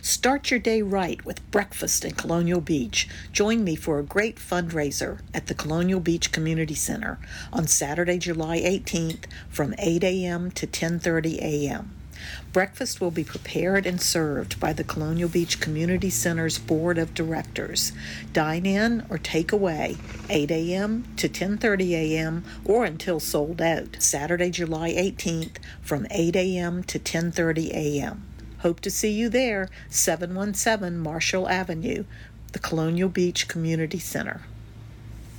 Start your day right with breakfast in Colonial Beach. Join me for a great fundraiser at the Colonial Beach Community Center on Saturday, July 18th from 8 a.m. to 10:30 a.m. Breakfast will be prepared and served by the Colonial Beach Community Center's Board of Directors. Dine in or take away 8 a.m. to 10:30 a.m. or until sold out. Saturday, July 18th from 8 a.m. to 10:30 a.m. Hope to see you there, 717 Marshall Avenue, the Colonial Beach Community Center.